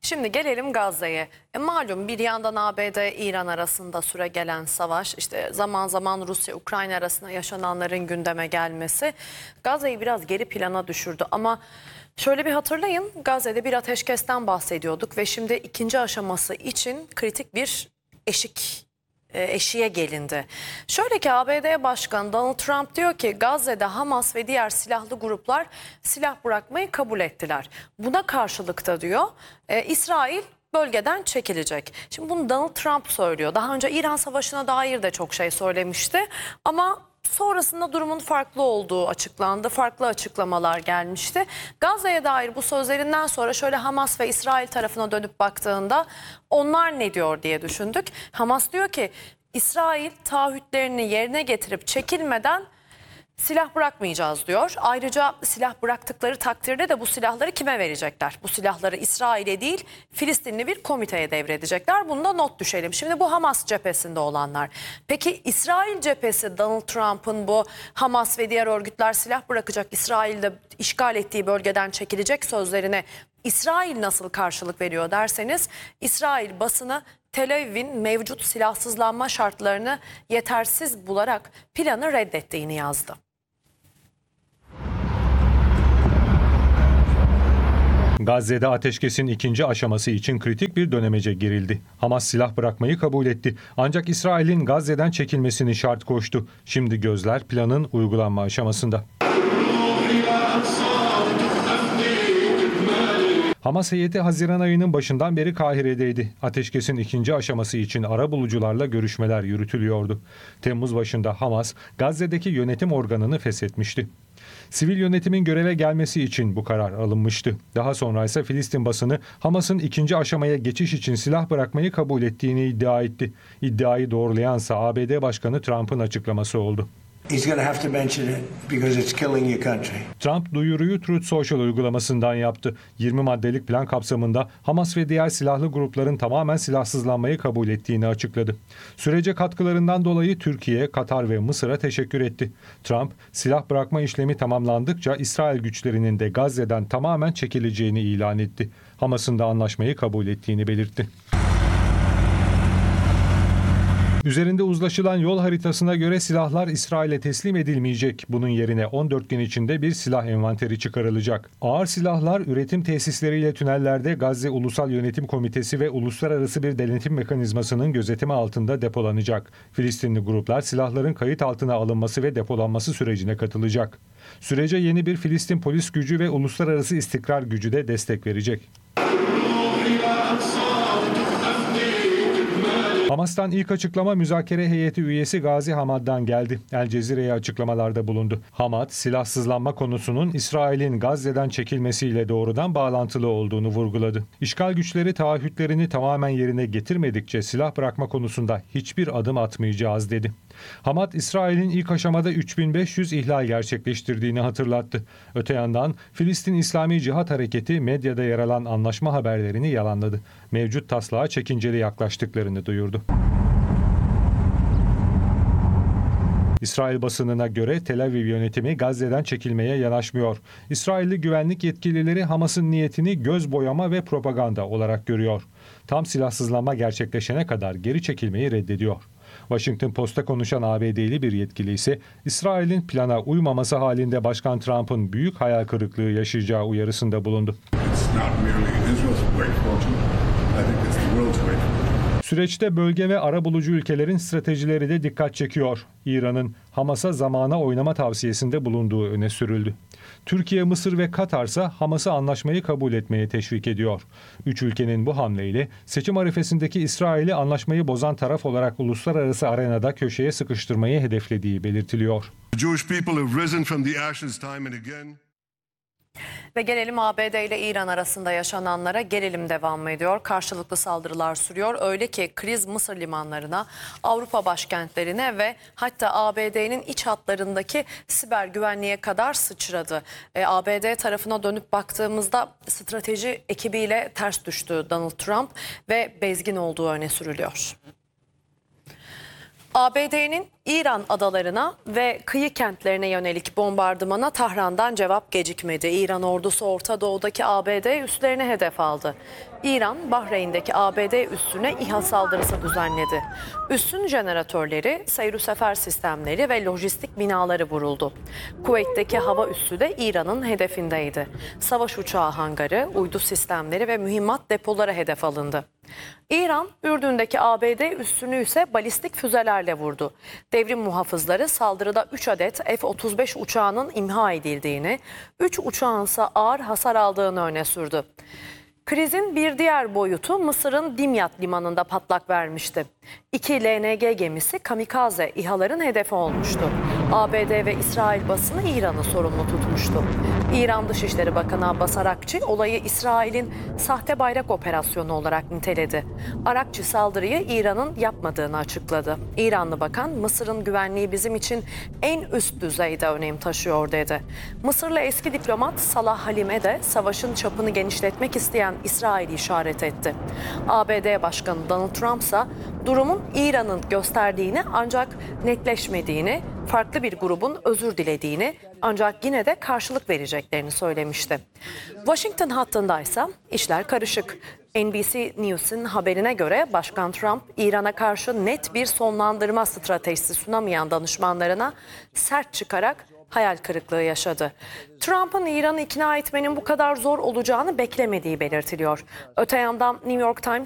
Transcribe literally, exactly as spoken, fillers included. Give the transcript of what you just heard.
Şimdi gelelim Gazze'ye. E, malum bir yandan A B D-İran arasında süregelen savaş, işte zaman zaman Rusya-Ukrayna arasında yaşananların gündeme gelmesi Gazze'yi biraz geri plana düşürdü. Ama şöyle bir hatırlayın, Gazze'de bir ateşkesten bahsediyorduk ve şimdi ikinci aşaması için kritik bir eşik eşiğe gelindi. Şöyle ki A B D Başkanı Donald Trump diyor ki Gazze'de Hamas ve diğer silahlı gruplar silah bırakmayı kabul ettiler. Buna karşılık da diyor e, İsrail bölgeden çekilecek. Şimdi bunu Donald Trump söylüyor. Daha önce İran Savaşı'na dair de çok şey söylemişti ama sonrasında durumun farklı olduğu açıklandı. Farklı açıklamalar gelmişti. Gazze'ye dair bu sözlerinden sonra şöyle Hamas ve İsrail tarafına dönüp baktığında onlar ne diyor diye düşündük. Hamas diyor ki İsrail taahhütlerini yerine getirip çekilmeden silah bırakmayacağız diyor. Ayrıca silah bıraktıkları takdirde de bu silahları kime verecekler? Bu silahları İsrail'e değil Filistinli bir komiteye devredecekler. Bunda not düşelim. Şimdi bu Hamas cephesinde olanlar. Peki İsrail cephesi Donald Trump'ın bu Hamas ve diğer örgütler silah bırakacak, İsrail'de işgal ettiği bölgeden çekilecek sözlerine İsrail nasıl karşılık veriyor derseniz İsrail basını Tel Aviv'in mevcut silahsızlanma şartlarını yetersiz bularak planı reddettiğini yazdı. Gazze'de ateşkesin ikinci aşaması için kritik bir dönemece girildi. Hamas silah bırakmayı kabul etti. Ancak İsrail'in Gazze'den çekilmesini şart koştu. Şimdi gözler planın uygulanma aşamasında. Hamas heyeti Haziran ayının başından beri Kahire'deydi. Ateşkesin ikinci aşaması için arabulucularla görüşmeler yürütülüyordu. Temmuz başında Hamas, Gazze'deki yönetim organını feshetmişti. Sivil yönetimin göreve gelmesi için bu karar alınmıştı. Daha sonra ise Filistin basını Hamas'ın ikinci aşamaya geçiş için silah bırakmayı kabul ettiğini iddia etti. İddiayı doğrulayansa A B D Başkanı Trump'ın açıklaması oldu. He's going to have to mention it because it's killing your country. Trump duyuruyu Truth Social uygulamasından yaptı. yirmi maddelik plan kapsamında Hamas ve diğer silahlı grupların tamamen silahsızlanmayı kabul ettiğini açıkladı. Sürece katkılarından dolayı Türkiye, Katar ve Mısır'a teşekkür etti. Trump, silah bırakma işlemi tamamlandıkça İsrail güçlerinin de Gazze'den tamamen çekileceğini ilan etti. Hamas'ın da anlaşmayı kabul ettiğini belirtti. Üzerinde uzlaşılan yol haritasına göre silahlar İsrail'e teslim edilmeyecek. Bunun yerine on dört gün içinde bir silah envanteri çıkarılacak. Ağır silahlar üretim tesisleriyle tünellerde Gazze Ulusal Yönetim Komitesi ve uluslararası bir denetim mekanizmasının gözetimi altında depolanacak. Filistinli gruplar silahların kayıt altına alınması ve depolanması sürecine katılacak. Sürece yeni bir Filistin polis gücü ve uluslararası istikrar gücü de destek verecek. Hamas'tan ilk açıklama müzakere heyeti üyesi Gazi Hamad'dan geldi. El Cezire'ye açıklamalarda bulundu. Hamad, silahsızlanma konusunun İsrail'in Gazze'den çekilmesiyle doğrudan bağlantılı olduğunu vurguladı. İşgal güçleri taahhütlerini tamamen yerine getirmedikçe silah bırakma konusunda hiçbir adım atmayacağız dedi. Hamad, İsrail'in ilk aşamada üç bin beş yüz ihlal gerçekleştirdiğini hatırlattı. Öte yandan Filistin İslami Cihat Hareketi medyada yer alan anlaşma haberlerini yalanladı. Mevcut taslağa çekinceli yaklaştıklarını duyurdu. İsrail basınına göre Tel Aviv yönetimi Gazze'den çekilmeye yanaşmıyor. İsrailli güvenlik yetkilileri Hamas'ın niyetini göz boyama ve propaganda olarak görüyor. Tam silahsızlanma gerçekleşene kadar geri çekilmeyi reddediyor. Washington Post'a konuşan A B D'li bir yetkili ise İsrail'in plana uymaması halinde Başkan Trump'ın büyük hayal kırıklığı yaşayacağı uyarısında bulundu. Süreçte bölge ve arabulucu ülkelerin stratejileri de dikkat çekiyor. İran'ın Hamas'a zamana oynama tavsiyesinde bulunduğu öne sürüldü. Türkiye, Mısır ve Katar ise Hamas'ı anlaşmayı kabul etmeye teşvik ediyor. Üç ülkenin bu hamleyle seçim arifesindeki İsrail'i anlaşmayı bozan taraf olarak uluslararası arenada köşeye sıkıştırmayı hedeflediği belirtiliyor. Ve gelelim A B D ile İran arasında yaşananlara. Gerilim devam ediyor. Karşılıklı saldırılar sürüyor. Öyle ki kriz Mısır limanlarına, Avrupa başkentlerine ve hatta A B D'nin iç hatlarındaki siber güvenliğe kadar sıçradı. E, A B D tarafına dönüp baktığımızda strateji ekibiyle ters düştü Donald Trump ve bezgin olduğu öne sürülüyor. A B D'nin İran adalarına ve kıyı kentlerine yönelik bombardımana Tahran'dan cevap gecikmedi. İran ordusu Orta Doğu'daki A B D üslerine hedef aldı. İran, Bahreyn'deki A B D üssüne İHA saldırısı düzenledi. Üssün jeneratörleri, seyir sefer sistemleri ve lojistik binaları vuruldu. Kuveyt'teki hava üssü de İran'ın hedefindeydi. Savaş uçağı hangarı, uydu sistemleri ve mühimmat depoları hedef alındı. İran, Ürdün'deki A B D üssünü ise balistik füzelerle vurdu. Devrim muhafızları saldırıda üç adet F otuz beş uçağının imha edildiğini, üç uçağın ise ağır hasar aldığını öne sürdü. Krizin bir diğer boyutu Mısır'ın Dimyat limanında patlak vermişti. İki L N G gemisi kamikaze İHA'ların hedefi olmuştu. A B D ve İsrail basını İran'ı sorumlu tutmuştu. İran Dışişleri Bakanı Abbas Arakçı olayı İsrail'in sahte bayrak operasyonu olarak niteledi. Arakçı saldırıyı İran'ın yapmadığını açıkladı. İranlı bakan, Mısır'ın güvenliği bizim için en üst düzeyde önem taşıyor dedi. Mısırlı eski diplomat Salah Halime de savaşın çapını genişletmek isteyen İsrail'i işaret etti. A B D Başkanı Donald Trump ise durumun İran'ın gösterdiğini ancak netleşmediğini, farklı bir grubun özür dilediğini ancak yine de karşılık vereceklerini söylemişti. Washington hattındaysa işler karışık. N B C News'un haberine göre Başkan Trump, İran'a karşı net bir sonlandırma stratejisi sunamayan danışmanlarına sert çıkarak hayal kırıklığı yaşadı. Trump'ın İran'ı ikna etmenin bu kadar zor olacağını beklemediği belirtiliyor. Öte yandan New York Times